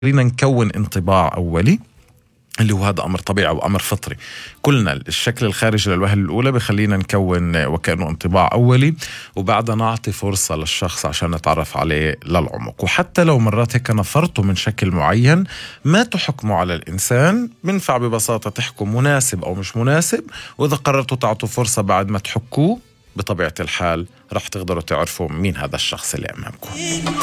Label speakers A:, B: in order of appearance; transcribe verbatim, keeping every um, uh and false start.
A: خلينا نكون انطباع أولي اللي هو هذا أمر طبيعي وأمر فطري. كلنا الشكل الخارجي للوهلة الأولى بخلينا نكون وكأنه انطباع أولي، وبعدها نعطي فرصة للشخص عشان نتعرف عليه للعمق. وحتى لو مرات هيك نفرتوا من شكل معين، ما تحكموا على الإنسان، بنفع ببساطة تحكوا مناسب أو مش مناسب، وإذا قررتوا تعطوا فرصة بعد ما تحكوه بطبيعة الحال رح تقدروا تعرفوا مين هذا الشخص اللي أمامكم.